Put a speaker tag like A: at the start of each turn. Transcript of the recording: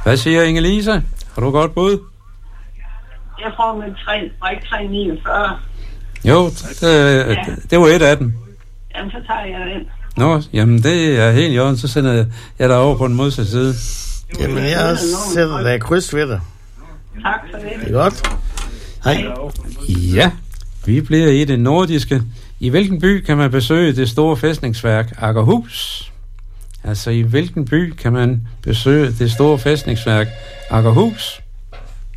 A: Hvad siger Inge-Lise? Har du godt bud?
B: Jeg får med 349.
A: Jo, det var et af dem.
B: Jamen, så tager jeg den.
A: Nå, jamen det er helt i orden. Så sender jeg dig over på den modsatte side.
C: Jamen, jeg sætter dig kryds ved dig.
B: Tak for det.
C: Det er godt. Hej.
A: Ja, vi bliver i det nordiske. I hvilken by kan man besøge det store fæstningsværk Akerhus? Altså, i hvilken by kan man besøge det store fæstningsværk Akerhus?